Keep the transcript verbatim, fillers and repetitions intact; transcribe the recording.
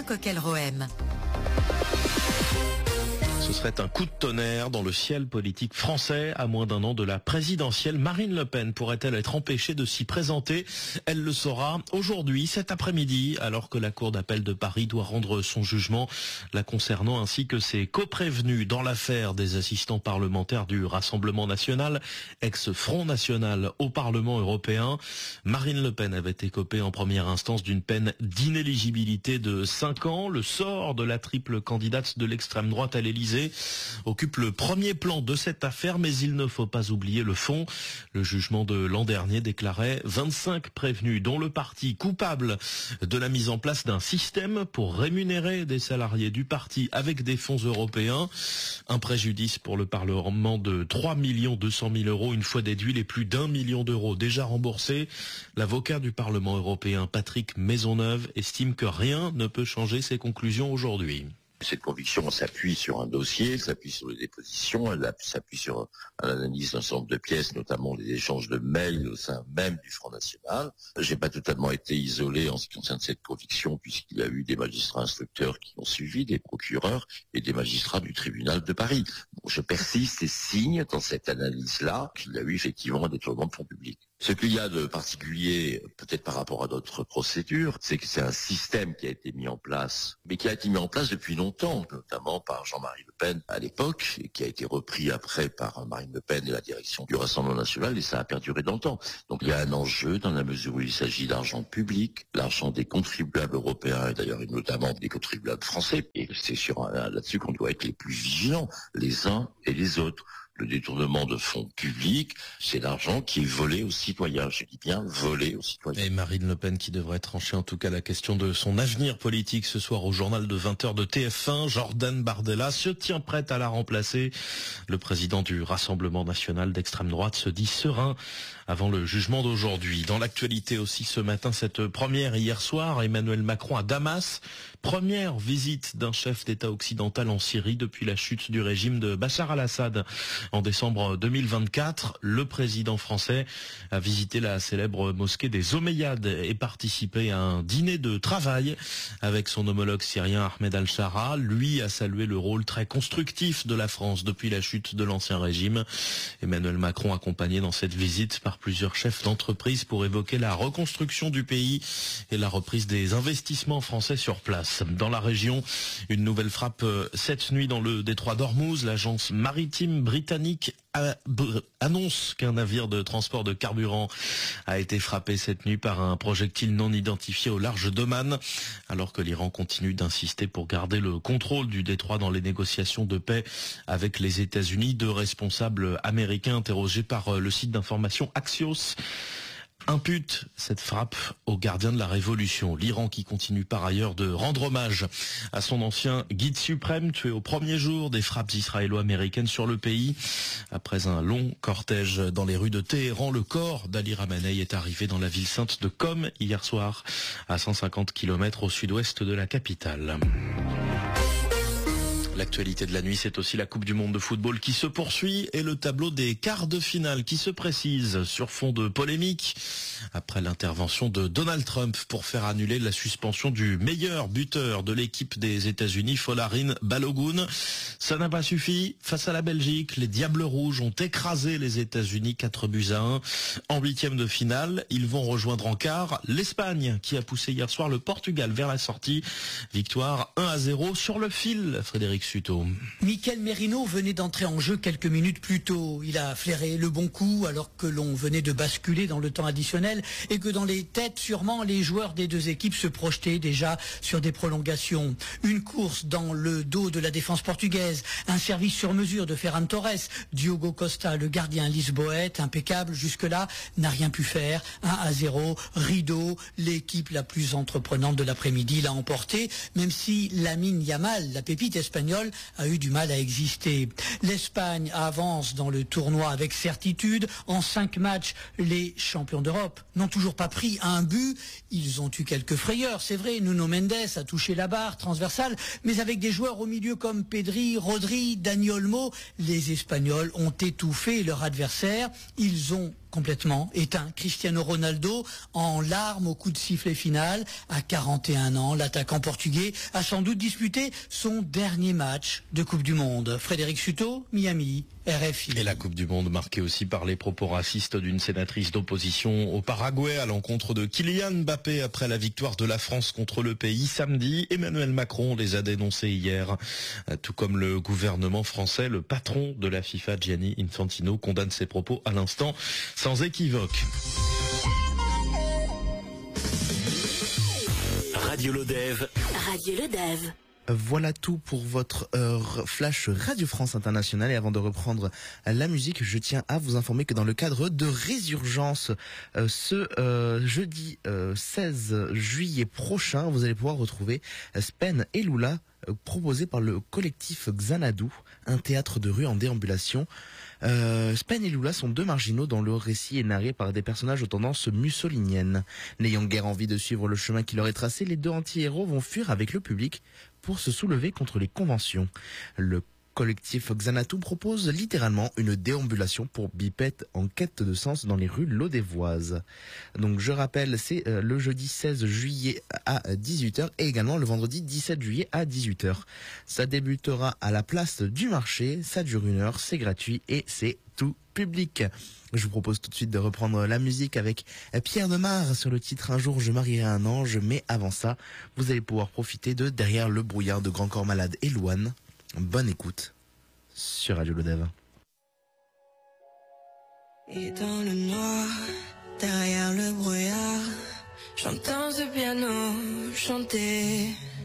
Coquelle-Rohem. Ce serait un coup de tonnerre dans le ciel politique français à moins d'un an de la présidentielle. Marine Le Pen pourrait-elle être empêchée de s'y présenter? Elle le saura aujourd'hui, cet après-midi, alors que la Cour d'appel de Paris doit rendre son jugement la concernant ainsi que ses coprévenus dans l'affaire des assistants parlementaires du Rassemblement national, ex-Front national au Parlement européen. Marine Le Pen avait écopé en première instance d'une peine d'inéligibilité de cinq ans. Le sort de la triple candidate de l'extrême droite à l'Élysée occupe le premier plan de cette affaire, mais il ne faut pas oublier le fond. Le jugement de l'an dernier déclarait vingt-cinq prévenus, dont le parti, coupable de la mise en place d'un système pour rémunérer des salariés du parti avec des fonds européens. Un préjudice pour le Parlement de trois millions deux cent mille euros, une fois déduit les plus d'un million d'euros déjà remboursés. L'avocat du Parlement européen, Patrick Maisonneuve, estime que rien ne peut changer ses conclusions aujourd'hui. Cette conviction s'appuie sur un dossier, elle s'appuie sur les dépositions, elle s'appuie sur l'analyse d'un certain nombre de pièces, notamment les échanges de mails au sein même du Front National. J'ai pas totalement été isolé en ce qui concerne cette conviction, puisqu'il y a eu des magistrats instructeurs qui ont suivi, des procureurs et des magistrats du tribunal de Paris. Bon, je persiste et signe dans cette analyse-là qu'il y a eu effectivement un détournement de fonds publics. Ce qu'il y a de particulier, peut-être par rapport à d'autres procédures, c'est que c'est un système qui a été mis en place, mais qui a été mis en place depuis longtemps, notamment par Jean-Marie Le Pen à l'époque, et qui a été repris après par Marine Le Pen et la direction du Rassemblement national, et ça a perduré dans le temps. Donc il y a un enjeu dans la mesure où il s'agit d'argent public, l'argent des contribuables européens, et d'ailleurs notamment des contribuables français, et c'est sur un, là-dessus qu'on doit être les plus vigilants, les uns et les autres. Le détournement de fonds publics, c'est l'argent qui est volé aux citoyens. Je dis bien volé aux citoyens. Et Marine Le Pen qui devrait trancher en tout cas la question de son avenir politique ce soir au journal de vingt heures de T F un. Jordan Bardella se tient prête à la remplacer. Le président du Rassemblement national d'extrême droite se dit serein avant le jugement d'aujourd'hui. Dans l'actualité aussi ce matin, cette première hier soir, Emmanuel Macron à Damas. Première visite d'un chef d'État occidental en Syrie depuis la chute du régime de Bachar al-Assad. En décembre deux mille vingt-quatre, le président français a visité la célèbre mosquée des Omeyyades et participé à un dîner de travail avec son homologue syrien Ahmed al-Shara. Lui a salué le rôle très constructif de la France depuis la chute de l'ancien régime. Emmanuel Macron accompagné dans cette visite par plusieurs chefs d'entreprise pour évoquer la reconstruction du pays et la reprise des investissements français sur place. Dans la région, une nouvelle frappe cette nuit dans le détroit d'Ormuz. L'agence maritime britannique annonce qu'un navire de transport de carburant a été frappé cette nuit par un projectile non identifié au large d'Oman, alors que l'Iran continue d'insister pour garder le contrôle du détroit dans les négociations de paix avec les États-Unis. Deux responsables américains interrogés par le site d'information Axios impute cette frappe aux gardiens de la révolution. L'Iran qui continue par ailleurs de rendre hommage à son ancien guide suprême tué au premier jour des frappes israélo-américaines sur le pays. Après un long cortège dans les rues de Téhéran, le corps d'Ali Khamenei est arrivé dans la ville sainte de Qom hier soir, à cent cinquante kilomètres au sud-ouest de la capitale. L'actualité de la nuit, c'est aussi la Coupe du monde de football qui se poursuit et le tableau des quarts de finale qui se précise sur fond de polémique après l'intervention de Donald Trump pour faire annuler la suspension du meilleur buteur de l'équipe des États-Unis, Folarin Balogun. Ça n'a pas suffi. Face à la Belgique, les Diables Rouges ont écrasé les États-Unis quatre buts à un. En huitième de finale, ils vont rejoindre en quart l'Espagne qui a poussé hier soir le Portugal vers la sortie. Victoire un à zéro sur le fil, Frédéric Suto. Mikel Merino venait d'entrer en jeu quelques minutes plus tôt. Il a flairé le bon coup alors que l'on venait de basculer dans le temps additionnel et que dans les têtes, sûrement, les joueurs des deux équipes se projetaient déjà sur des prolongations. Une course dans le dos de la défense portugaise, un service sur mesure de Ferran Torres. Diogo Costa, le gardien lisboète, impeccable jusque-là, n'a rien pu faire. un à zéro, rideau, l'équipe la plus entreprenante de l'après-midi l'a emporté, même si Lamine Yamal, la pépite espagnole, a eu du mal à exister. L'Espagne avance dans le tournoi avec certitude. En cinq matchs, les champions d'Europe n'ont toujours pas pris un but. Ils ont eu quelques frayeurs, c'est vrai. Nuno Mendes a touché la barre transversale, mais avec des joueurs au milieu comme Pedri, Rodri, Dani Olmo, les Espagnols ont étouffé leur adversaire. Ils ont complètement éteint. Cristiano Ronaldo en larmes au coup de sifflet final. À quarante et un ans, l'attaquant portugais a sans doute disputé son dernier match de Coupe du Monde. Frédéric Suto, Miami, R F I. Et la Coupe du Monde marquée aussi par les propos racistes d'une sénatrice d'opposition au Paraguay à l'encontre de Kylian Mbappé après la victoire de la France contre le pays samedi. Emmanuel Macron les a dénoncés hier. Tout comme le gouvernement français, le patron de la FIFA, Gianni Infantino, condamne ses propos à l'instant sans équivoque. Radio Lodève. Radio Lodève. Voilà tout pour votre heure flash Radio France Internationale. Et avant de reprendre la musique, je tiens à vous informer que dans le cadre de Résurgence, euh, ce euh, jeudi euh, seize juillet prochain, vous allez pouvoir retrouver Spen et Lula, euh, proposé par le collectif Xanadu, un théâtre de rue en déambulation. Euh, Spen et Lula sont deux marginaux dont le récit est narré par des personnages aux tendances mussoliniennes. N'ayant guère envie de suivre le chemin qui leur est tracé, les deux anti-héros vont fuir avec le public pour se soulever contre les conventions. Le collectif Xanadu propose littéralement une déambulation pour bipèdes en quête de sens dans les rues lodévoises. Donc je rappelle, c'est euh, le jeudi seize juillet à dix-huit heures et également le vendredi dix-sept juillet à dix-huit heures. Ça débutera à la place du marché, ça dure une heure, c'est gratuit et c'est tout public. Je vous propose tout de suite de reprendre la musique avec Pierre Demar sur le titre Un jour je marierai un ange, mais avant ça, vous allez pouvoir profiter de Derrière le brouillard de Grand Corps Malade et Louane. Bonne écoute sur Radio Lodève. Et dans le noir, derrière le brouillard, j'entends ce piano chanter.